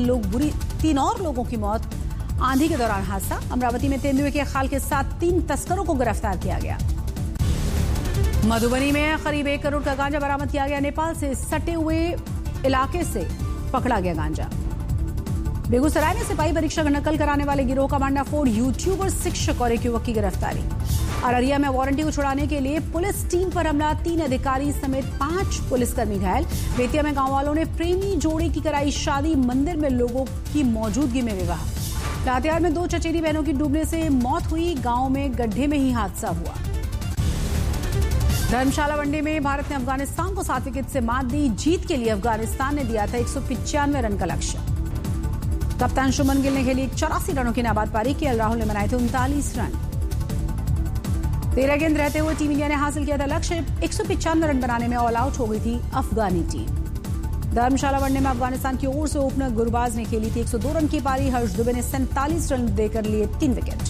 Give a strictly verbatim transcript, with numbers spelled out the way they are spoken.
लोग बुरी तीन और लोगों की मौत आंधी के दौरान हादसा। अमरावती में तेंदुए के खाल के साथ तीन तस्करों को गिरफ्तार किया गया। मधुबनी में करीब एक करोड़ का गांजा बरामद किया गया। नेपाल से सटे हुए इलाके से पकड़ा गया गांजा। बेगूसराय में सिपाही परीक्षा का नकल कराने वाले गिरोह का भांडाफोड़, यूट्यूबर, शिक्षक और एक युवक की गिरफ्तारी। अररिया में वारंटी को छुड़ाने के लिए पुलिस टीम पर हमला, तीन अधिकारी समेत पांच पुलिसकर्मी घायल। बेतिया में गांव वालों ने प्रेमी जोड़े की कराई शादी, मंदिर में लोगों की मौजूदगी में विवाह। लातेहार में दो चचेरी बहनों की डूबने से मौत हुई, गांव में गड्ढे में ही हादसा हुआ। धर्मशाला वनडे में भारत ने अफगानिस्तान को सात विकेट से मात दी। जीत के लिए अफगानिस्तान ने दिया था एक सौ पिचानवे रन का लक्ष्य। कप्तान शुभमन गिल ने खेली चौरासी रनों की नाबाद पारी, के एल राहुल ने बनाए थे उनतालीस रन। तेरह गेंद रहते हुए टीम इंडिया ने हासिल किया था लक्ष्य, एक सौ पिचानवे रन बनाने में ऑल आउट हो गई थी अफगानी टीम। धर्मशाला वनडे में अफगानिस्तान की ओर से ओपनर गुरबाज ने खेली थी एक सौ दो रन की पारी। हर्ष दुबे ने सैंतालीस रन देकर लिए तीन विकेट।